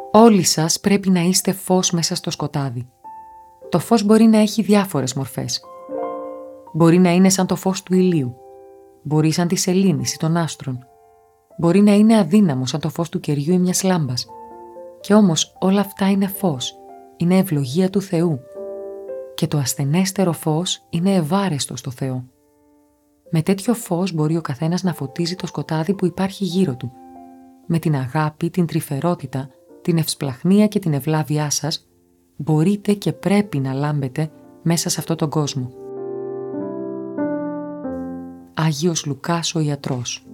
Όλοι σας πρέπει να είστε φως μέσα στο σκοτάδι. Το φως μπορεί να έχει διάφορες μορφές. Μπορεί να είναι σαν το φως του ηλίου. Μπορεί σαν τη σελήνης ή των άστρων. Μπορεί να είναι αδύναμο σαν το φως του κεριού ή μιας λάμπας. Και όμως όλα αυτά είναι φως. Είναι ευλογία του Θεού. Και το ασθενέστερο φως είναι ευάρεστο στο Θεό. Με τέτοιο φως μπορεί ο καθένας να φωτίζει το σκοτάδι που υπάρχει γύρω του. Με την αγάπη, την τρυφερότητα, την ευσπλαχνία και την ευλάβειά σας, μπορείτε και πρέπει να λάμπετε μέσα σε αυτόν τον κόσμο. Άγιος Λουκάς ο ιατρός.